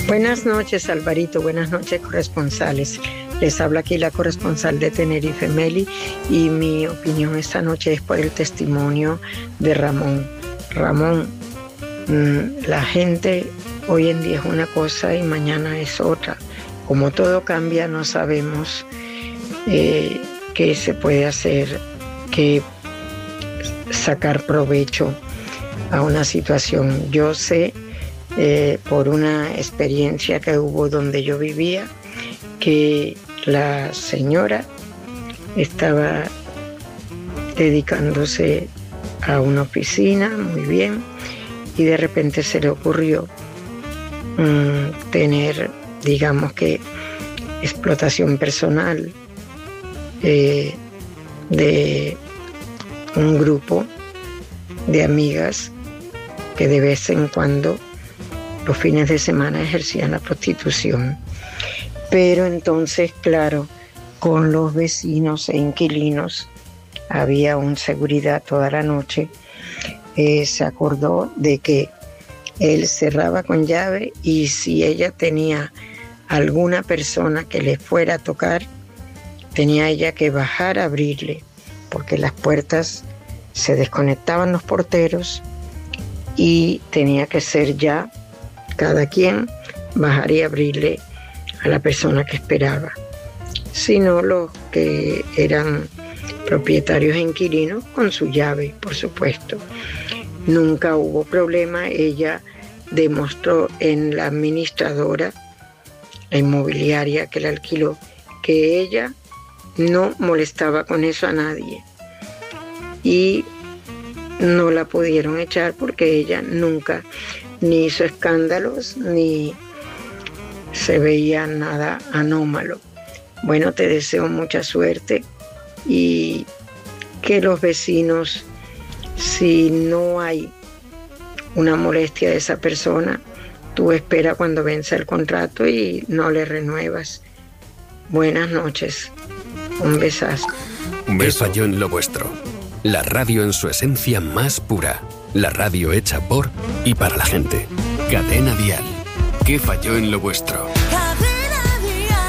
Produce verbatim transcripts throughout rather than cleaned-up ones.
Buenas noches, Alvarito. Buenas noches, corresponsales. Les habla aquí la corresponsal de Tenerife, Meli, y mi opinión esta noche es por el testimonio de Ramón. Ramón, mmm, la gente hoy en día es una cosa y mañana es otra. Como todo cambia, no sabemos eh, qué se puede hacer, qué sacar provecho a una situación. Yo sé eh, por una experiencia que hubo donde yo vivía que la señora estaba dedicándose a una oficina muy bien y de repente se le ocurrió mmm, tener, digamos que, explotación personal eh, de un grupo de amigas que de vez en cuando los fines de semana ejercían la prostitución. Pero entonces, claro, con los vecinos e inquilinos había una seguridad toda la noche. Eh, se acordó de que él cerraba con llave y si ella tenía alguna persona que le fuera a tocar, tenía ella que bajar a abrirle, porque las puertas se desconectaban los porteros y tenía que ser ya cada quien bajar y abrirle a la persona que esperaba. Si no, los que eran propietarios e inquilinos con su llave, por supuesto. Nunca hubo problema. Ella demostró en la administradora, la inmobiliaria que la alquiló, que ella no molestaba con eso a nadie. Y no la pudieron echar porque ella nunca ni hizo escándalos ni se veía nada anómalo. Bueno, te deseo mucha suerte y que los vecinos, si no hay una molestia de esa persona, tú espera cuando venza el contrato y no le renuevas. Buenas noches. Un besazo. Un beso. ¿Qué falló en lo vuestro? La radio en su esencia más pura. La radio hecha por y para la gente. Cadena Dial. ¿Qué falló en lo vuestro? Cadena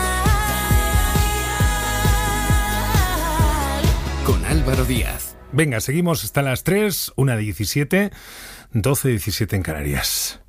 Dial. Con Álvaro Díaz. Venga, seguimos hasta las tres, una diecisiete, doce diecisiete en Canarias.